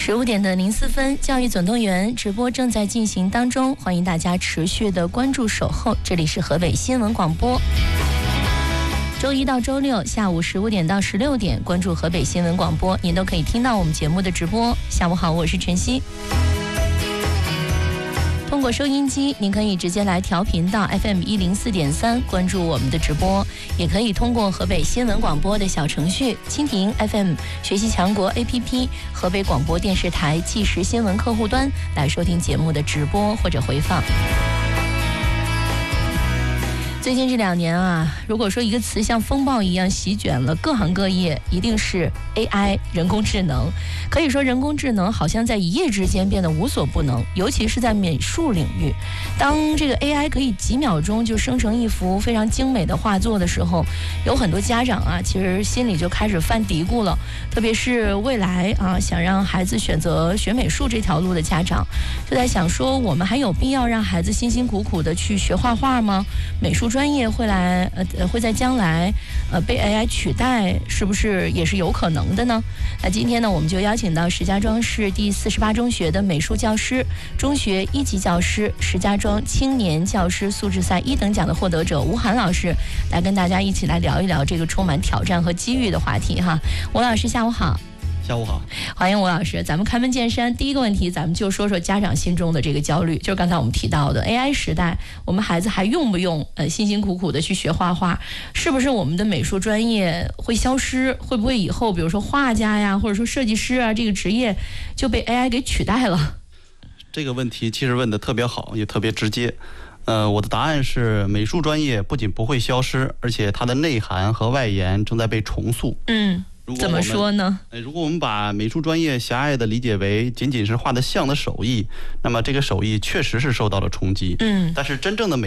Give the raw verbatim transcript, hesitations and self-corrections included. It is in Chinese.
十五点的零四分，教育总动员直播正在进行当中，欢迎大家持续的关注守候。这里是河北新闻广播，周一到周六下午十五点到十六点，关注河北新闻广播，您都可以听到我们节目的直播。下午好，我是晨曦。通过收音机，您可以直接来调频到 F M 一零四点三，关注我们的直播，也可以通过河北新闻广播的小程序、蜻蜓 F M、学习强国 A P P、河北广播电视台即时新闻客户端来收听节目的直播或者回放。最近这两年啊，如果说一个词像风暴一样席卷了各行各业，一定是 A I 人工智能。可以说人工智能好像在一夜之间变得无所不能，尤其是在美术领域。当这个 A I 可以几秒钟就生成一幅非常精美的画作的时候，有很多家长啊，其实心里就开始犯嘀咕了。特别是未来啊，想让孩子选择学美术这条路的家长，就在想说，我们还有必要让孩子辛辛苦苦的去学画画吗？美术专业会来呃会在将来呃被 A I 取代，是不是也是有可能的呢？那今天呢，我们就邀请到石家庄市第四十八中学的美术教师、中学一级教师、石家庄青年教师素质赛一等奖的获得者吴涵老师，来跟大家一起来聊一聊这个充满挑战和机遇的话题哈。吴老师，下午好。 下午好， 欢迎吴老师。咱们开门见山，第一个问题，咱们就说说家长心中的这个焦虑，就是刚才我们提到的 A I 时代，我们孩子还用不用呃辛辛苦苦的去学画画？是不是我们的美术专业会消失？会不会以后比如说画家呀，或者说设计师啊这个职业就被 A I 给取代了？ 这个问题其实问得特别好，也特别直接。呃，我的答案是，美术专业不仅不会消失，而且它的内涵和外延正在被重塑。 嗯。怎么说呢？ 如果我们把美术专业狭隘的理解为仅仅是画得像的手艺，那么这个手艺确实是受到了冲击。嗯，但是真正的美